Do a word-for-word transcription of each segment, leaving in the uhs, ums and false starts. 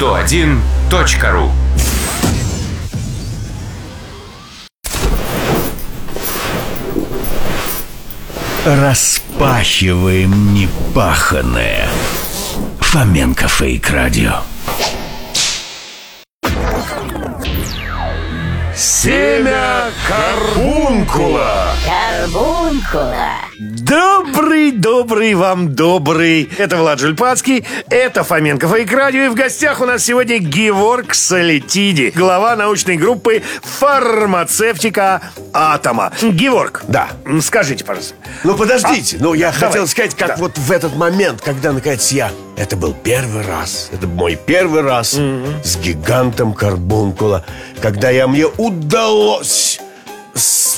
сто один точка ру. Распахиваем непаханное. Фоменко Фейк Радио. Семя карбункула. Карбункула. Добрый-добрый вам добрый. Это Влад Жульпацкий, это Фоменко Фейк Радио. И в гостях у нас сегодня Геворг Солетиди, глава научной группы фармацевтика Атома. Геворг, Да. скажите, пожалуйста. Ну, подождите. А, ну, я давай. хотел сказать, как Да. вот в этот момент, когда, наконец, я... Это был первый раз. Это мой первый раз mm-hmm. с гигантом карбункула. Когда я мне удалось с-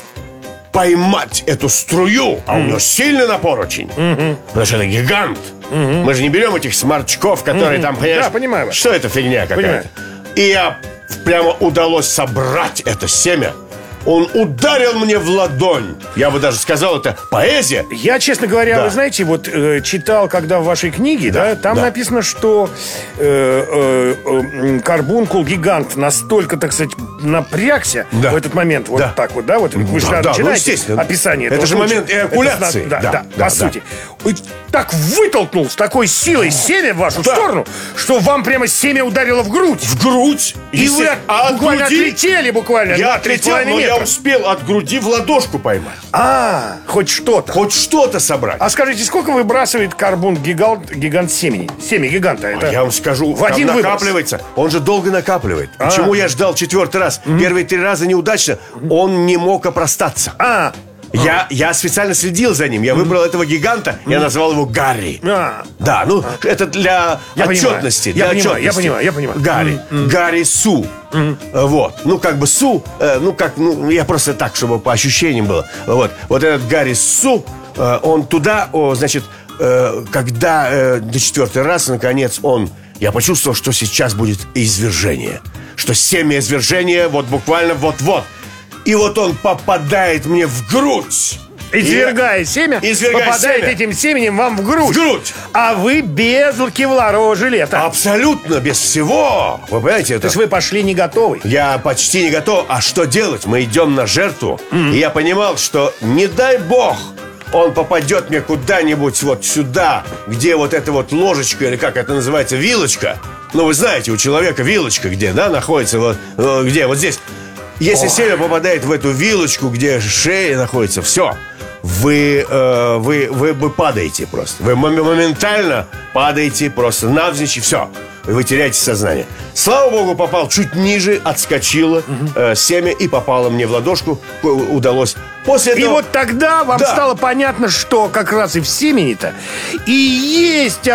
поймать эту струю. А mm-hmm. у него сильный напор очень. Mm-hmm. Потому что это гигант. Mm-hmm. Мы же не берем этих сморчков, которые mm-hmm. там, понимаешь... Да, понимаю. Что это фигня какая-то? Понимаю. И я прямо удалось собрать это семя. Он ударил мне в ладонь. Я бы даже сказал, это поэзия. Я, честно говоря, Да. вы знаете, вот э, читал, когда в вашей книге, да, Да, там да. написано, что э, э, э, карбункул гигант настолько, так сказать, напрягся Да. в этот момент, вот Да. так вот, да, вот вы же Да, да, ну, начинаете естественно. описание. Это этого же случая. момент эякуляции. Это, да, Да, да, да, по да. сути. И так вытолкнул с такой силой семя в вашу Да. сторону, что вам прямо семя ударило в грудь. В грудь. И вы Естественно. А от буквально груди- отлетели буквально Я на три с отлетел, половиной но я метра. успел от груди в ладошку поймать. А, хоть что-то. Хоть что-то собрать. А скажите, сколько выбрасывает карбун гигант, гигант семени? Семя гиганта. Это Я вам скажу, в там один выброс. накапливается. Он же долго накапливает. А. Почему я ждал четвертый раз? Первые три раза неудачно. Он не мог опростаться. А, Я, я специально следил за ним. Я выбрал этого гиганта. Я назвал его Гарри. а. Да, ну, это для Я отчетности. понимаю. для Я понимаю, я отчетности. понимаю, я понимаю. Гарри. Гарри Су. Вот. Ну, как бы Су, э, ну, как, ну, я просто так, чтобы по ощущениям было. Вот. Вот этот Гарри Су, э, он туда, о, значит, э, когда э, до четвертый раз, наконец, он... Я почувствовал, что сейчас будет извержение. Что семя извержения вот буквально вот-вот. И вот он попадает мне в грудь. Извергая семя, Извергая попадает семя. этим семенем вам в грудь. В грудь. А вы без кевларового жилета. Абсолютно без всего. Вы понимаете, это... То есть вы пошли не готовы. Я почти не готов. А что делать? Мы идем на жертву. И я понимал, что не дай бог он попадет мне куда-нибудь вот сюда, где вот эта вот ложечка, или как это называется, вилочка. Ну, вы знаете, у человека вилочка где, да, находится вот, э, где, вот здесь. Если семя попадает в эту вилочку, где шея находится, все. Вы, э, вы, вы, вы падаете просто. Вы мом- моментально падаете просто навзничь, и все. Вы теряете сознание. Слава богу, попал чуть ниже, отскочило э, семя и попало мне в ладошку. Ко- Удалось. После И этого... вот тогда вам Да. стало понятно, что как раз и в семени-то и есть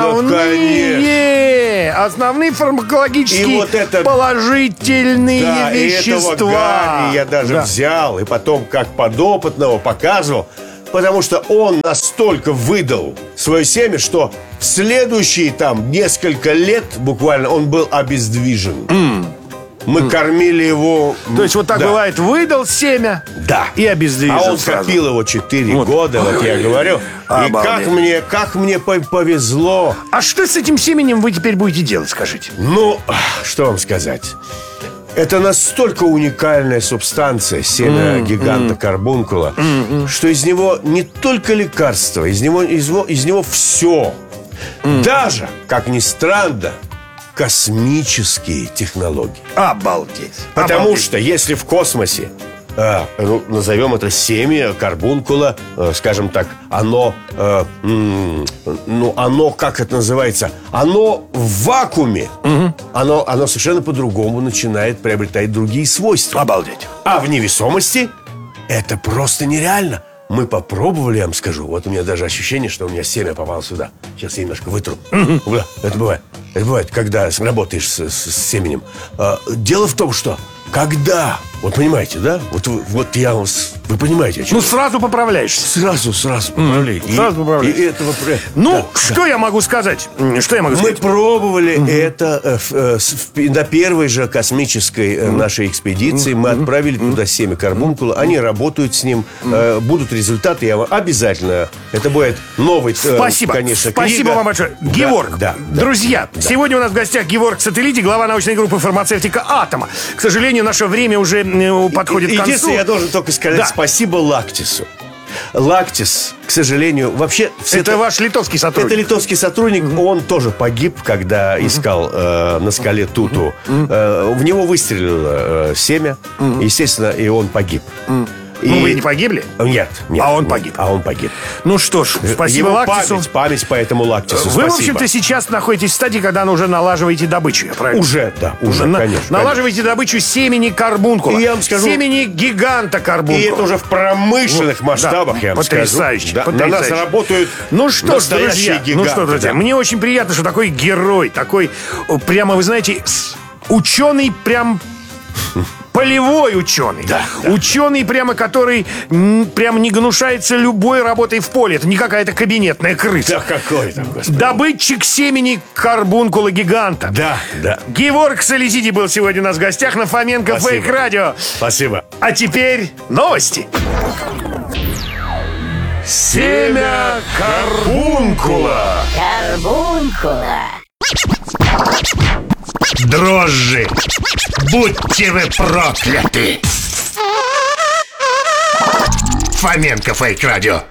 основные, основные фармакологические И вот это- положительные Да, и вещества. этого Гарри я даже Да. взял и потом как подопытного показывал, потому что он настолько выдал свое семя, что в следующие там несколько лет буквально он был обездвижен. Мы кормили его... То есть вот так да. бывает, выдал семя Да. и обездвижил А он сразу. копил его четыре Вот. года, вот я говорю. И Обалдеть. как мне, как мне по- повезло. А что с этим семенем вы теперь будете делать, скажите? Ну, что вам сказать? Это настолько уникальная субстанция, семя гиганта карбункула, что из него не только лекарство, из него, из него, из него все. Даже, как ни странно, космические технологии. Обалдеть. Потому Обалдеть. что если в космосе, э, ну, назовем это семя карбункула, э, скажем так, оно, э, м, ну, оно, как это называется, оно в вакууме, оно, оно совершенно по-другому начинает приобретать другие свойства. Обалдеть. А в невесомости это просто нереально. Мы попробовали, я вам скажу. Вот у меня даже ощущение, что у меня семя попало сюда. Сейчас я немножко вытру. Да, это бывает. Это бывает, когда работаешь с, с- с семенем. А, дело в том, что когда... Вот понимаете, да? Вот, вы- вот я вам с- Вы понимаете, о чем? Ну, сразу поправляешься. Сразу, сразу поправляй. И- сразу поправляй. И этого... пре- Ну, Да, что я могу сказать? М, Что я могу Мы сказать? пробовали это э, в, э, с- в пи- на первой же космической э, нашей экспедиции. Мы отправили туда семя карбункула. Они работают с ним. Э, будут результаты. Я вам обязательно... Это будет новый, э, Спасибо. конечно, Спасибо книга. вам большое. Да, Геворг, да, да. друзья, сегодня у нас в гостях Геворг Сателлити, глава научной группы фармацевтика «Атома». К сожалению, наше время уже э, подходит к концу. Единственное, я должен только сказать Да. спасибо Лактису. Лактис, к сожалению, вообще... все Это ваш литовский сотрудник. Это литовский сотрудник, он тоже погиб, когда искал э, на скале Туту. Э, в него выстрелило э, семя, естественно, и он погиб. И... Ну, вы не погибли? Нет, нет. А он нет, погиб. А он погиб. Ну что ж, спасибо Его Лактису. память, память по этому Лактису. Вы, в Спасибо. общем-то, сейчас находитесь в стадии, когда уже налаживаете добычу, я правильно? Уже, да, уже, На- конечно. Налаживаете добычу семени карбункула. И я вам скажу- Семени гиганта карбункула. И это уже в промышленных Вот, масштабах, да, я вам потрясающе, скажу. Да, на потрясающе. нас работают Ну что ж, настоящие друзья, гиганты. ну что, друзья, да. мне очень приятно, что такой герой, такой, о, прямо, вы знаете, с- ученый прям... Полевой ученый. Да, да. Ученый, прямо который м, прям не гнушается любой работой в поле. Это не какая-то кабинетная крыса. Да какой там, господи. Добытчик семени карбункула гиганта. Да, да. Геворг Сателлити был сегодня у нас в гостях на Фоменко Спасибо. Фейк Радио. Спасибо. А теперь новости. Семя карбункула. Карбункула. Дрожжи, будьте вы прокляты! Фоменко Фейк Радио.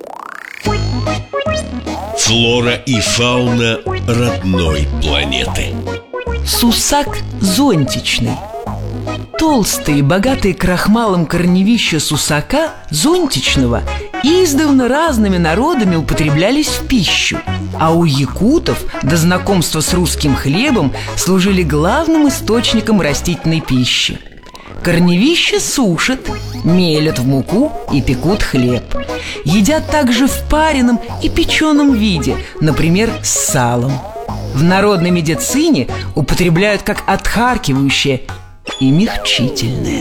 Флора и фауна родной планеты. Сусак зонтичный. Толстые, богатые крахмалом корневища сусака зонтичного издавна разными народами употреблялись в пищу, а у якутов до знакомства с русским хлебом служили главным источником растительной пищи. Корневища сушат, мелят в муку и пекут хлеб. Едят также в пареном и печеном виде, например, с салом. В народной медицине употребляют как отхаркивающее и мягчительное.